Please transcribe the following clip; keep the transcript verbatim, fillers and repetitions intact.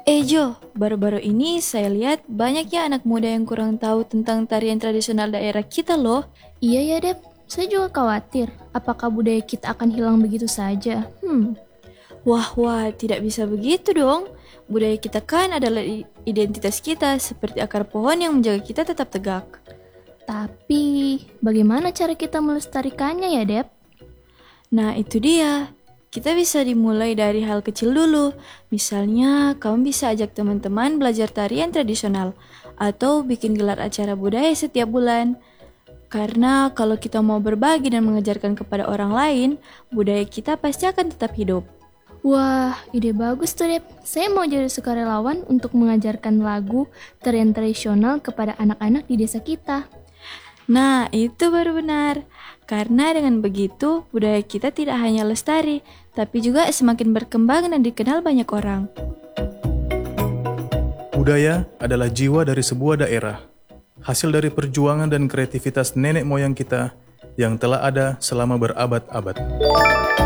Eh Jo, baru-baru ini saya lihat banyak ya anak muda yang kurang tahu tentang tarian tradisional daerah kita loh. Iya ya, Dep. Saya juga khawatir, apakah budaya kita akan hilang begitu saja? Hmm, Wah, wah, tidak bisa begitu dong. Budaya kita kan adalah i- identitas kita, seperti akar pohon yang menjaga kita tetap tegak. tapi bagaimana cara kita melestarikannya ya, Dep? Nah, itu dia. Kita bisa dimulai dari hal kecil dulu. Misalnya, kamu bisa ajak teman-teman belajar tarian tradisional atau bikin gelar acara budaya setiap bulan. Karena kalau kita mau berbagi dan mengajarkan kepada orang lain, budaya kita pasti akan tetap hidup. Wah, ide bagus tuh, Dep. Saya mau jadi sukarelawan untuk mengajarkan lagu tarian tradisional kepada anak-anak di desa kita. Nah, itu baru benar. Karena dengan begitu, budaya kita tidak hanya lestari, tapi juga semakin berkembang dan dikenal banyak orang. Budaya adalah jiwa dari sebuah daerah, hasil dari perjuangan dan kreativitas nenek moyang kita yang telah ada selama berabad-abad.